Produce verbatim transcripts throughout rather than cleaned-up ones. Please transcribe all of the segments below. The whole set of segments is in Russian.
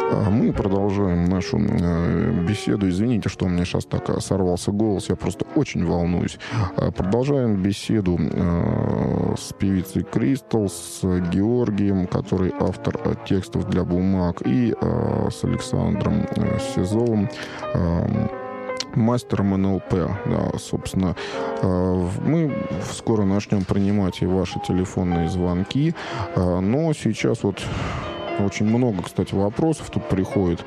Мы продолжаем нашу беседу. Извините, что у меня сейчас так сорвался голос, я просто очень волнуюсь. Продолжаем беседу с певицей Кристал, с Георгием, который автор текстов для бумаг, и с Александром Сизовым, мастером эн эл пэ. Да, собственно, мы скоро начнем принимать и ваши телефонные звонки, но сейчас вот очень много, кстати, вопросов тут приходит.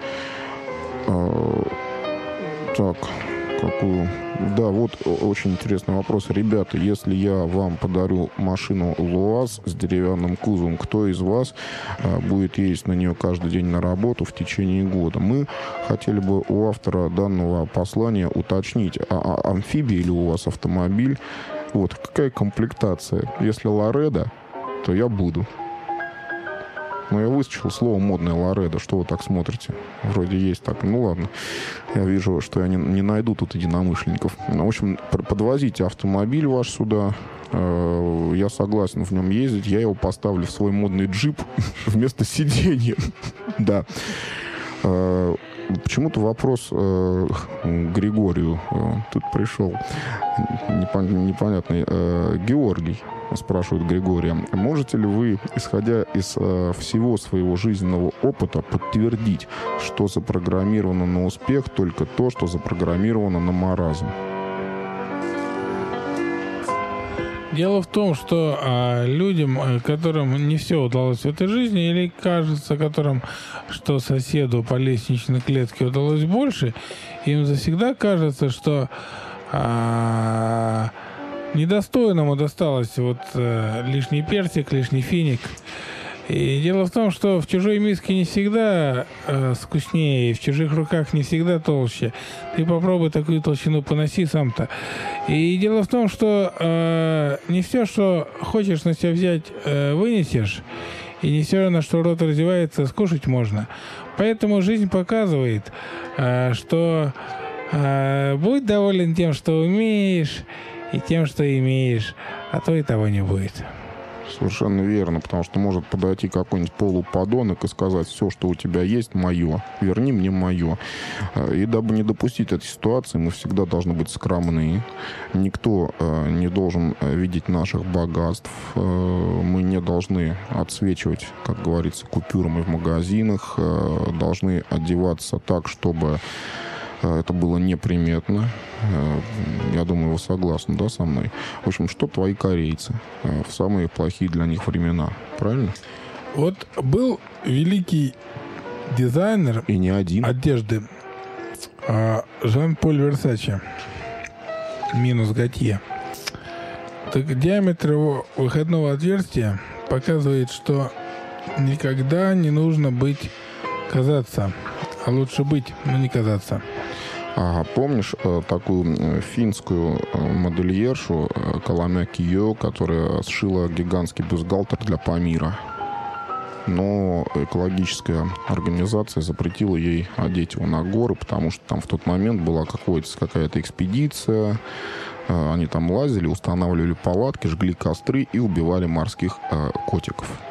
Так, какую... Да, вот очень интересный вопрос. Ребята, если я вам подарю машину ЛуАЗ с деревянным кузовом, кто из вас а, будет ездить на нее каждый день на работу в течение года? Мы хотели бы у автора данного послания уточнить, а, а амфибия или у вас автомобиль? Вот, какая комплектация? Если Ларедо, то я буду. Но я выскочил слово модное Ларедо. Что вы так смотрите? Вроде есть так. Ну ладно. Я вижу, что я не, не найду тут единомышленников. В общем, подвозите автомобиль ваш сюда. Я согласен в нем ездить. Я его поставлю в свой модный джип вместо сиденья. Да. Почему-то вопрос э, Григорию э, тут пришел непонятный. Э, Георгий спрашивает Григория: можете ли вы, исходя из э, всего своего жизненного опыта, подтвердить, что запрограммировано на успех только то, что запрограммировано на маразм? Дело в том, что а, людям, которым не все удалось в этой жизни, или кажется, которым, что соседу по лестничной клетке удалось больше, им завсегда кажется, что а, недостойному досталось вот а, лишний персик, лишний финик. И дело в том, что в чужой миске не всегда э, вкуснее, и в чужих руках не всегда толще. Ты попробуй такую толщину поноси сам-то. И дело в том, что э, не все, что хочешь на себя взять, э, вынесешь, и не все равно, что рот раздевается, скушать можно. Поэтому жизнь показывает, э, что э, будь доволен тем, что умеешь, и тем, что имеешь, а то и того не будет. Совершенно верно, потому что может подойти какой-нибудь полуподонок и сказать: все, что у тебя есть, мое, верни мне мое. И дабы не допустить этой ситуации, мы всегда должны быть скромны. Никто не должен видеть наших богатств. Мы не должны отсвечивать, как говорится, купюрами в магазинах. Должны одеваться так, чтобы это было неприметно. Я думаю, вы согласны, да, со мной? В общем, что твои корейцы в самые плохие для них времена, правильно? Вот был великий дизайнер и не один одежды Жан-Поль Версаче, минус Готье. Так диаметр его выходного отверстия показывает, что никогда не нужно быть казаться, а лучше быть, но не казаться. А помнишь э, такую финскую модельершу э, Каламя Кио, которая сшила гигантский бюстгальтер для Памира? Но экологическая организация запретила ей одеть его на горы, потому что там в тот момент была какая-то экспедиция. Э, они там лазили, устанавливали палатки, жгли костры и убивали морских э, котиков.